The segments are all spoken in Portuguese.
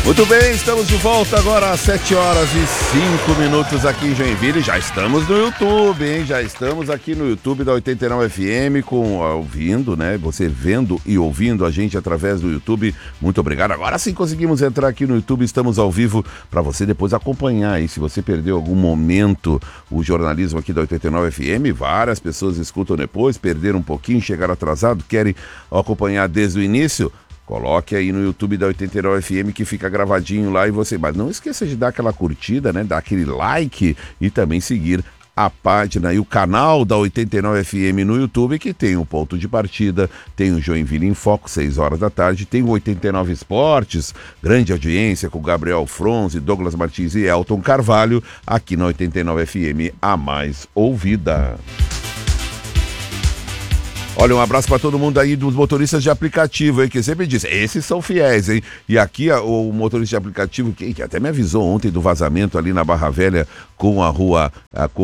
Muito bem, estamos de volta agora às 7h05 aqui em Joinville. Já estamos no YouTube, hein? Já estamos aqui no YouTube da 89 FM ouvindo, né? Você vendo e ouvindo a gente através do YouTube. Muito obrigado. Agora sim conseguimos entrar aqui no YouTube, estamos ao vivo para você depois acompanhar. E se você perdeu algum momento o jornalismo aqui da 89 FM, várias pessoas escutam depois, perderam um pouquinho, chegaram atrasado, querem acompanhar desde o início. Coloque aí no YouTube da 89 FM que fica gravadinho lá e você... Mas não esqueça de dar aquela curtida, né? Dar aquele like e também seguir a página e o canal da 89 FM no YouTube, que tem o Ponto de Partida, tem o Joinville em Foco, 6 horas da tarde, tem o 89 Esportes, grande audiência com Gabriel Fronzi, Douglas Martins e Elton Carvalho, aqui na 89 FM, a mais ouvida. Olha, um abraço para todo mundo aí dos motoristas de aplicativo, hein, que sempre diz, esses são fiéis, hein? E aqui o motorista de aplicativo, que até me avisou ontem do vazamento ali na Barra Velha com a rua,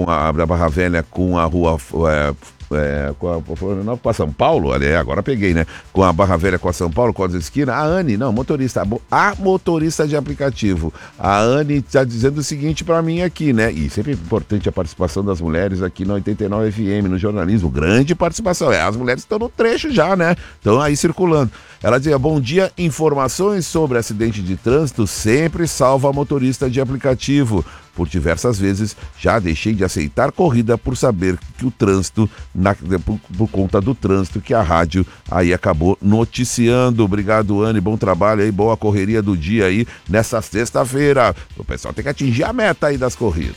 com a São Paulo, agora peguei, né? Com a Barra Velha com a São Paulo, com as esquinas, a motorista de aplicativo. A Anne está dizendo o seguinte para mim aqui, né? E sempre é importante a participação das mulheres aqui na 89 FM, no jornalismo, grande participação. As mulheres estão no trecho já, né? Estão aí circulando. Ela dizia, bom dia, informações sobre acidente de trânsito sempre salva motorista de aplicativo. Por diversas vezes já deixei de aceitar corrida por saber que o trânsito, por conta do trânsito que a rádio aí acabou noticiando. Obrigado, Anne, bom trabalho aí, boa correria do dia aí nessa sexta-feira. O pessoal tem que atingir a meta aí das corridas.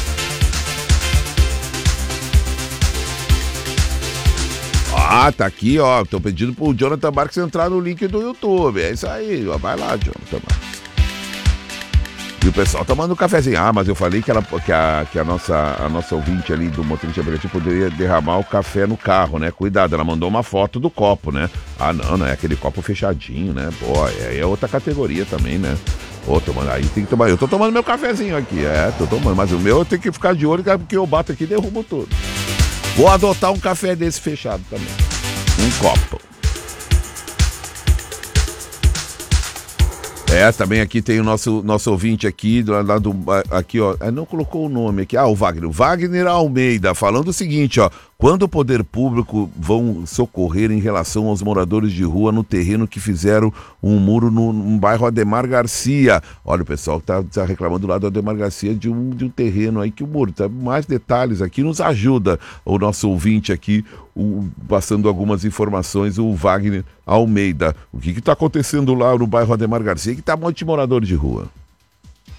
Tá aqui, ó, tô pedindo pro Jonathan Marques entrar no link do YouTube, é isso aí, ó, vai lá, Jonathan Marques. E o pessoal tomando um cafezinho. Mas eu falei que a nossa ouvinte ali do motorista aplicativo poderia derramar o café no carro, né? Cuidado, ela mandou uma foto do copo, né? Não é aquele copo fechadinho, né? Pô, aí é outra categoria também, né? Aí tem que tomar. Eu tô tomando meu cafezinho aqui, tô tomando, mas o meu eu tenho que ficar de olho, porque eu bato aqui e derrubo tudo. Vou adotar um café desse fechado também. Um copo. Também aqui tem o nosso ouvinte aqui, aqui, ó, não colocou o nome aqui, o Wagner. O Wagner Almeida, falando o seguinte, ó, quando o poder público vão socorrer em relação aos moradores de rua no terreno que fizeram um muro no bairro Ademar Garcia. Olha, o pessoal tá reclamando lá do Ademar Garcia de um terreno aí que o muro, mais detalhes aqui, nos ajuda o nosso ouvinte aqui, passando algumas informações, o Wagner Almeida. O que está acontecendo lá no bairro Ademar Garcia, que tá um monte de morador de rua?